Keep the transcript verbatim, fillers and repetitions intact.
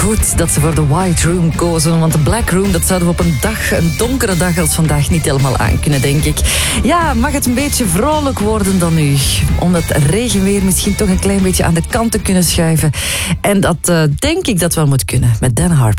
goed dat ze voor de White Room kozen. Want de Black Room, dat zouden we op een dag, een donkere dag als vandaag niet helemaal aankunnen, denk ik. Ja, mag het een beetje vrolijk worden dan nu? Om dat regenweer misschien toch een klein beetje aan de kant te kunnen schuiven. En dat uh, denk ik dat wel moet kunnen met Dan Hartman.